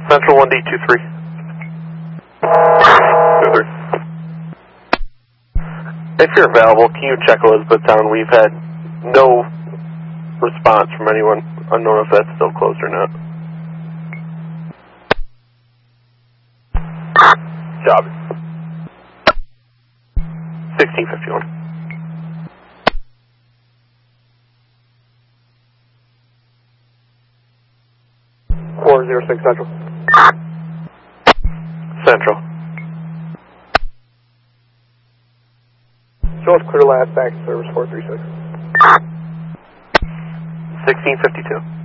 Central 1D23. 23. If you're available, can you check Elizabethtown? We've had no response from anyone. Unknown if that's still closed or not. Job. 1651. 406 Central. Central. Show us clear last back service 436. 1652.